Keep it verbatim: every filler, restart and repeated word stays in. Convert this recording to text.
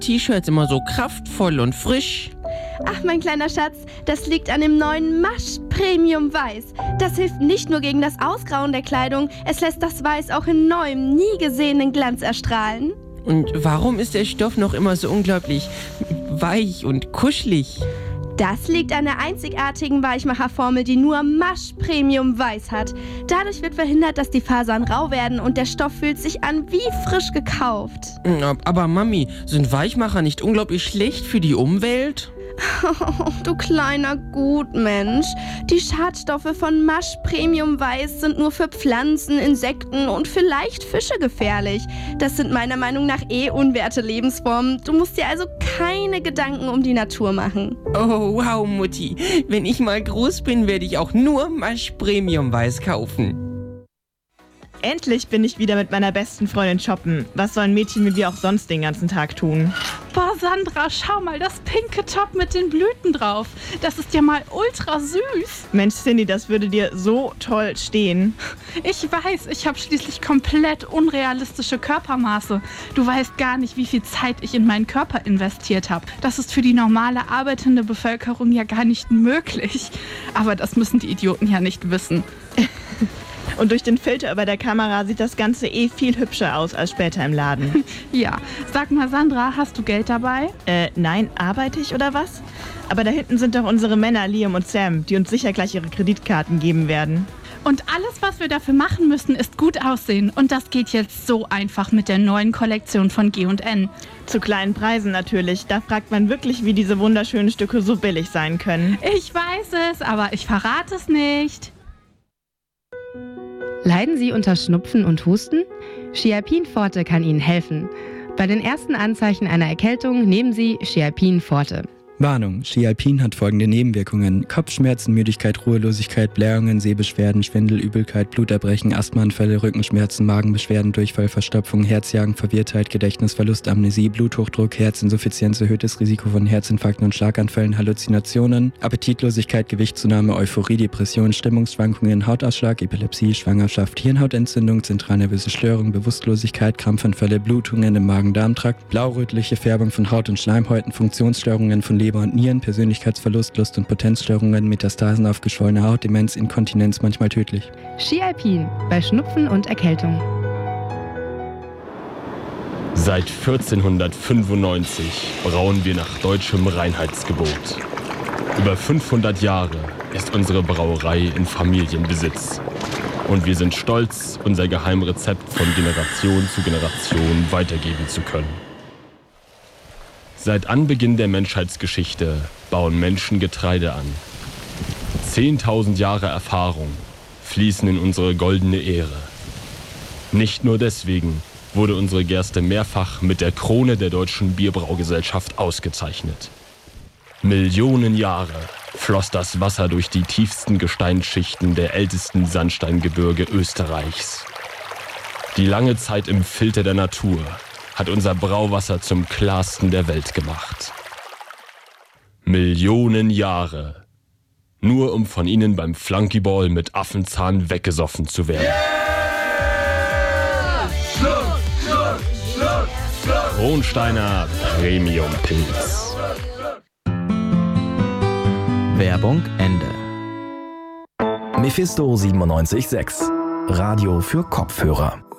T-Shirts immer so kraftvoll und frisch? Ach, mein kleiner Schatz, das liegt an dem neuen Masch Premium Weiß. Das hilft nicht nur gegen das Ausgrauen der Kleidung, es lässt das Weiß auch in neuem, nie gesehenen Glanz erstrahlen. Und warum ist der Stoff noch immer so unglaublich weich und kuschelig? Das liegt an der einzigartigen Weichmacherformel, die nur Masch Premium Weiß hat. Dadurch wird verhindert, dass die Fasern rau werden und der Stoff fühlt sich an wie frisch gekauft. Aber Mami, sind Weichmacher nicht unglaublich schlecht für die Umwelt? Oh, du kleiner Gutmensch. Die Schadstoffe von Masch Premium Weiß sind nur für Pflanzen, Insekten und vielleicht Fische gefährlich. Das sind meiner Meinung nach eh unwerte Lebensformen. Du musst dir also keine Gedanken um die Natur machen. Oh, wow, Mutti. Wenn ich mal groß bin, werde ich auch nur Masch Premium Weiß kaufen. Endlich bin ich wieder mit meiner besten Freundin shoppen. Was sollen Mädchen wie wir auch sonst den ganzen Tag tun? Boah, Sandra, schau mal, das pinke Top mit den Blüten drauf. Das ist ja mal ultra süß. Mensch, Cindy, das würde dir so toll stehen. Ich weiß, ich habe schließlich komplett unrealistische Körpermaße. Du weißt gar nicht, wie viel Zeit ich in meinen Körper investiert habe. Das ist für die normale arbeitende Bevölkerung ja gar nicht möglich. Aber das müssen die Idioten ja nicht wissen. Und durch den Filter über der Kamera sieht das Ganze eh viel hübscher aus als später im Laden. Ja, sag mal Sandra, hast du Geld dabei? Äh, nein, arbeite ich oder was? Aber da hinten sind doch unsere Männer Liam und Sam, die uns sicher gleich ihre Kreditkarten geben werden. Und alles, was wir dafür machen müssen, ist gut aussehen. Und das geht jetzt so einfach mit der neuen Kollektion von G und N. Zu kleinen Preisen natürlich. Da fragt man wirklich, wie diese wunderschönen Stücke so billig sein können. Ich weiß es, aber ich verrate es nicht. Leiden Sie unter Schnupfen und Husten? Schialpin Forte kann Ihnen helfen. Bei den ersten Anzeichen einer Erkältung nehmen Sie Schialpin Forte. Warnung, Schialpin hat folgende Nebenwirkungen: Kopfschmerzen, Müdigkeit, Ruhelosigkeit, Blähungen, Sehbeschwerden, Schwindel, Übelkeit, Bluterbrechen, Asthmaanfälle, Rückenschmerzen, Magenbeschwerden, Durchfall, Verstopfung, Herzjagen, Verwirrtheit, Gedächtnisverlust, Amnesie, Bluthochdruck, Herzinsuffizienz, erhöhtes Risiko von Herzinfarkten und Schlaganfällen, Halluzinationen, Appetitlosigkeit, Gewichtszunahme, Euphorie, Depression, Stimmungsschwankungen, Hautausschlag, Epilepsie, Schwangerschaft, Hirnhautentzündung, zentralnervöse Störung, Bewusstlosigkeit, Krampfanfälle, Blutungen im Magen-Darm-Trakt, blaurötliche Färbung von Haut und Schleimhäuten, Funktionsstörungen von Leber und Nieren, Persönlichkeitsverlust, Lust- und Potenzstörungen, Metastasen auf geschwollene Haut, Demenz, Inkontinenz, manchmal tödlich. Schialpin bei Schnupfen und Erkältung. Seit vierzehnhundertfünfundneunzig brauen wir nach deutschem Reinheitsgebot. Über fünfhundert Jahre ist unsere Brauerei in Familienbesitz. Und wir sind stolz, unser Geheimrezept von Generation zu Generation weitergeben zu können. Seit Anbeginn der Menschheitsgeschichte bauen Menschen Getreide an. Zehntausend Jahre Erfahrung fließen in unsere goldene Ehre. Nicht nur deswegen wurde unsere Gerste mehrfach mit der Krone der Deutschen Bierbraugesellschaft ausgezeichnet. Millionen Jahre floss das Wasser durch die tiefsten Gesteinsschichten der ältesten Sandsteingebirge Österreichs. Die lange Zeit im Filter der Natur hat unser Brauwasser zum klarsten der Welt gemacht. Millionen Jahre. Nur um von ihnen beim Flunkyball mit Affenzahn weggesoffen zu werden. Yeah! Schluck, Schluck, Schluck, Schluck. Kronsteiner Premium Pilz. Werbung Ende. Mephisto siebenundneunzig Komma sechs. Radio für Kopfhörer.